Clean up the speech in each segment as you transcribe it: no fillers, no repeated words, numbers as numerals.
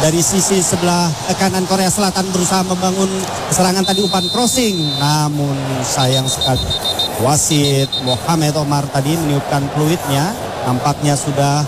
dari sisi sebelah kanan Korea Selatan berusaha membangun serangan tadi umpan crossing, namun sayang sekali wasit Mohamed Omar tadi meniupkan fluidnya. Nampaknya sudah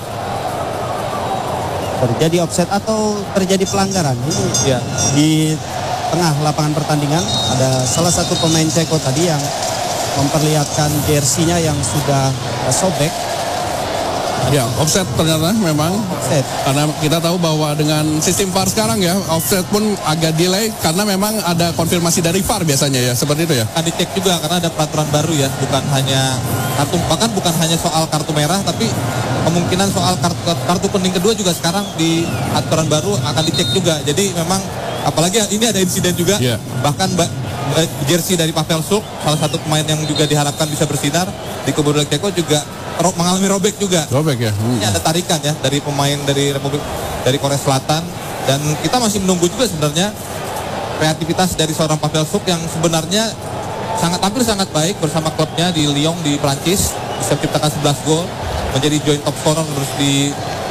terjadi offset atau terjadi pelanggaran. Ini ya, di tengah lapangan pertandingan ada salah satu pemain Ceko tadi yang memperlihatkan jersinya yang sudah sobek. Ya, offset ternyata memang offset. Karena kita tahu bahwa dengan sistem VAR sekarang ya, offset pun agak delay karena memang ada konfirmasi dari VAR biasanya ya, seperti itu ya. Akan dicek juga karena ada peraturan baru ya, bukan hanya kartu, bahkan bukan hanya soal kartu merah, tapi kemungkinan soal kartu kuning kedua juga sekarang di aturan baru akan dicek juga. Jadi memang apalagi ini ada insiden juga, bahkan jersey dari Pavel Suk, salah satu pemain yang juga diharapkan bisa bersinar di kubu Ceko juga mengalami robek juga. Robek ya. Ini ada tarikan ya dari pemain dari Korea Selatan, dan kita masih menunggu juga sebenarnya kreativitas dari seorang Pavel Suk yang sebenarnya tampil sangat baik bersama klubnya di Lyon di Prancis, bisa menciptakan 11 gol, menjadi joint top scorer terus di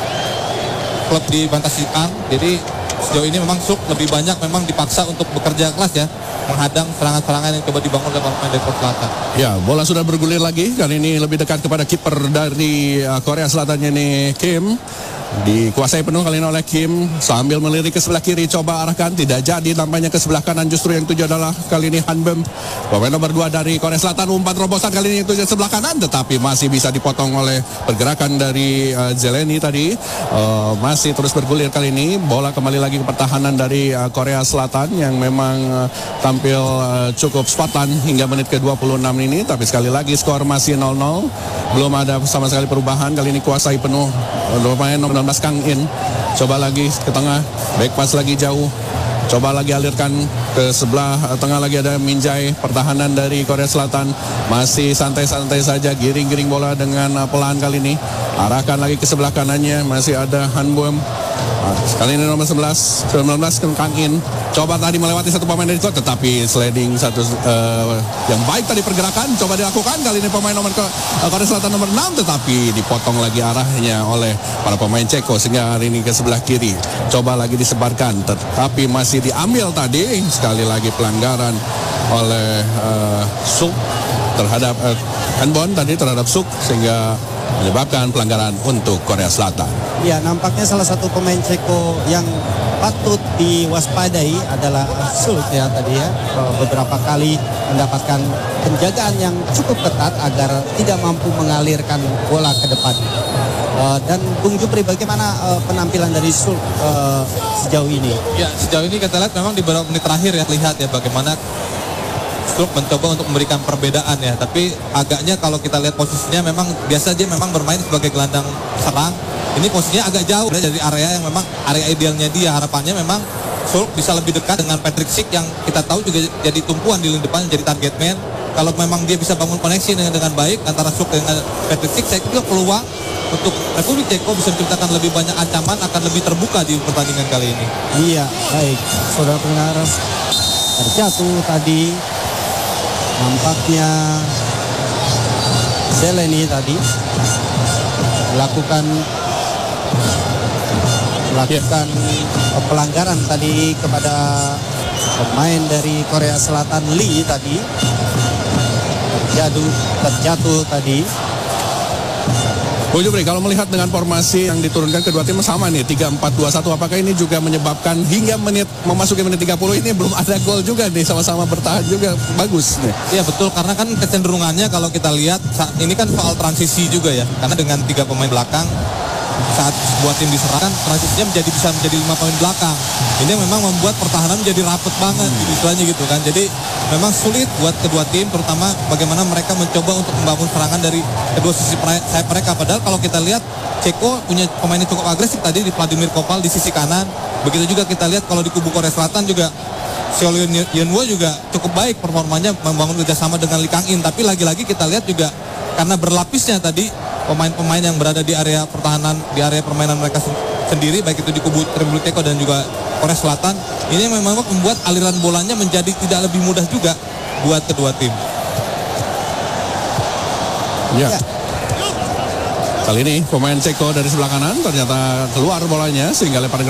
klub di Bundesliga. Jadi sejauh ini memang Suk lebih banyak memang dipaksa untuk bekerja keras ya, menghadang serangan-serangan yang coba dibangun oleh pemain dari Korea Selatan. Ya, bola sudah bergulir lagi. Kali ini lebih dekat kepada kiper dari Korea Selatan ini Kim. Dikuasai penuh kali ini oleh Kim sambil melirik ke sebelah kiri, coba arahkan, tidak jadi, nampaknya ke sebelah kanan, justru yang tuju adalah kali ini Hanbem, pemain nomor 2 dari Korea Selatan. Umpan terobosan kali ini yang tuju sebelah kanan, tetapi masih bisa dipotong oleh pergerakan dari Zeleny tadi. Masih terus bergulir kali ini, bola kembali lagi ke pertahanan dari Korea Selatan yang memang tampil cukup Spartan hingga menit ke-26 ini, tapi sekali lagi skor masih 0-0, belum ada sama sekali perubahan. Kali ini kuasai penuh pemain nomor 16 Kang In, coba lagi ke tengah, back pass lagi jauh, coba lagi alirkan ke sebelah tengah, lagi ada Minjai. Pertahanan dari Korea Selatan masih santai-santai saja, giring-giring bola dengan pelan kali ini, arahkan lagi ke sebelah kanannya, masih ada Hanbom. Kali ini nomor 19 Kang In, coba tadi melewati satu pemain dari klub, tetapi sliding satu yang baik tadi pergerakan coba dilakukan. Kali ini pemain nomor Korea Selatan nomor 6, tetapi dipotong lagi arahnya oleh para pemain Ceko sehingga hari ini ke sebelah kiri. Coba lagi disebarkan, tetapi masih diambil tadi. Sekali lagi pelanggaran oleh Suk terhadap Hanbon tadi terhadap Suk, sehingga menyebabkan pelanggaran untuk Korea Selatan. Ya, nampaknya salah satu pemain Ceko yang patut diwaspadai adalah Suk ya tadi ya. Beberapa kali mendapatkan penjagaan yang cukup ketat agar tidak mampu mengalirkan bola ke depan. Dan Bung Jupri, bagaimana penampilan dari Suk sejauh ini? Ya, sejauh ini kita lihat memang di beberapa menit terakhir ya, lihat ya bagaimana Suk mencoba untuk memberikan perbedaan ya, tapi agaknya kalau kita lihat posisinya memang biasa dia memang bermain sebagai gelandang serang. Ini posisinya agak jauh dari area yang memang area idealnya dia. Harapannya memang Suk bisa lebih dekat dengan Patrick Schick yang kita tahu juga jadi tumpuan di lini depan, jadi target man. Kalau memang dia bisa bangun koneksi dengan baik antara Suk dengan Patrick Schick, saya kira peluang untuk Republik Ceko bisa menciptakan lebih banyak ancaman, akan lebih terbuka di pertandingan kali ini. Iya, baik. Saudara pendengar, terjatuh tadi. Nampaknya Zeleny tadi melakukan pelanggaran tadi kepada pemain dari Korea Selatan Lee tadi, terjatuh tadi. Bu Jupri, kalau melihat dengan formasi yang diturunkan kedua tim sama nih 3-4-2-1, apakah ini juga menyebabkan hingga memasuki menit 30 ini belum ada gol juga nih, sama-sama bertahan juga bagus nih. Iya betul, karena kan kecenderungannya kalau kita lihat ini kan soal transisi juga ya, karena dengan 3 pemain belakang saat sebuah tim diserang transisinya bisa menjadi 5 pemain belakang. Ini memang membuat pertahanan menjadi rapet banget istilahnya gitu kan. Jadi memang sulit buat kedua tim, terutama bagaimana mereka mencoba untuk membangun serangan dari kedua sisi sayap mereka. Padahal kalau kita lihat Ceko punya pemain yang cukup agresif tadi di Vladimir Koval di sisi kanan. Begitu juga kita lihat kalau di kubu Korea Selatan juga Seol Yeonwo juga cukup baik performanya membangun kerjasama dengan Lee Kang In. Tapi lagi-lagi kita lihat juga karena berlapisnya tadi pemain-pemain yang berada di area pertahanan, di area permainan mereka sendiri, baik itu di kubu Republik Ceko dan juga Korea Selatan, ini memang membuat aliran bolanya menjadi tidak lebih mudah juga buat kedua tim. Ya. Kali ini pemain Ceko dari sebelah kanan ternyata keluar bolanya sehingga lempar